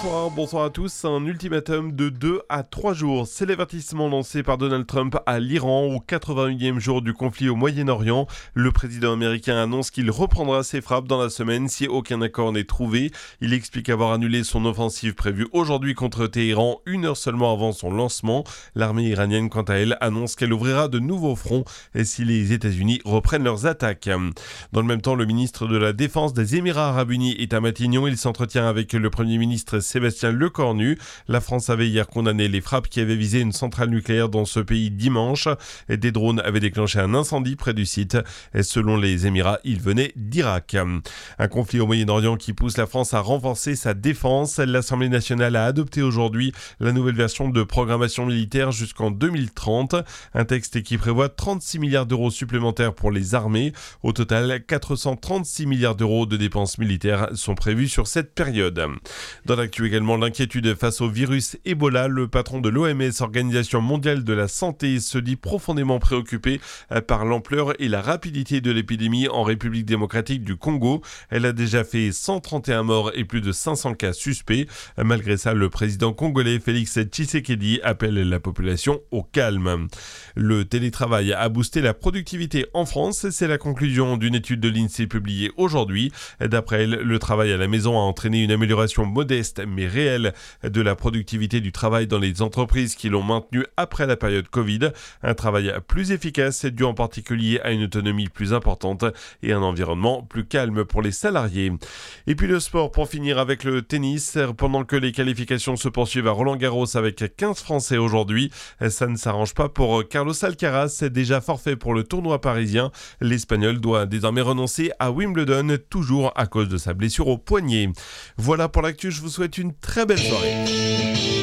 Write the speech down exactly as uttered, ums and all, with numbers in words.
Bonsoir, bonsoir à tous. Un ultimatum de deux à trois jours. C'est l'avertissement lancé par Donald Trump à l'Iran au quatre-vingt-unième jour du conflit au Moyen-Orient. Le président américain annonce qu'il reprendra ses frappes dans la semaine si aucun accord n'est trouvé. Il explique avoir annulé son offensive prévue aujourd'hui contre Téhéran une heure seulement avant son lancement. L'armée iranienne, quant à elle, annonce qu'elle ouvrira de nouveaux fronts si les États-Unis reprennent leurs attaques. Dans le même temps, le ministre de la Défense des Émirats Arabes Unis est à Matignon. Il s'entretient avec le Premier ministre Sébastien Lecornu. La France avait hier condamné les frappes qui avaient visé une centrale nucléaire dans ce pays dimanche. Des drones avaient déclenché un incendie près du site. Et selon les Émirats, ils venaient d'Irak. Un conflit au Moyen-Orient qui pousse la France à renforcer sa défense. L'Assemblée nationale a adopté aujourd'hui la nouvelle version de programmation militaire jusqu'en deux mille trente. Un texte qui prévoit trente-six milliards d'euros supplémentaires pour les armées. Au total, quatre cent trente-six milliards d'euros de dépenses militaires sont prévus sur cette période. Dans l'actu également, l'inquiétude face au virus Ebola. Le patron de l'O M S, Organisation mondiale de la santé, se dit profondément préoccupé par l'ampleur et la rapidité de l'épidémie en République démocratique du Congo. Elle a déjà fait cent trente et un morts et plus de cinq cents cas suspects. Malgré ça, le président congolais Félix Tshisekedi appelle la population au calme. Le télétravail a boosté la productivité en France. C'est la conclusion d'une étude de l'INSEE publiée aujourd'hui. D'après elle, le travail à la maison a entraîné une amélioration modeste mais réelle de la productivité du travail dans les entreprises qui l'ont maintenu après la période Covid. Un travail plus efficace dû en particulier à une autonomie plus importante et un environnement plus calme pour les salariés. Et puis le sport pour finir avec le tennis. Pendant que les qualifications se poursuivent à Roland-Garros avec quinze Français aujourd'hui, ça ne s'arrange pas pour Carlos Alcaraz, déjà forfait pour le tournoi parisien. L'Espagnol doit désormais renoncer à Wimbledon, toujours à cause de sa blessure au poignet. Voilà pour l'actu, je vous souhaite une très belle soirée.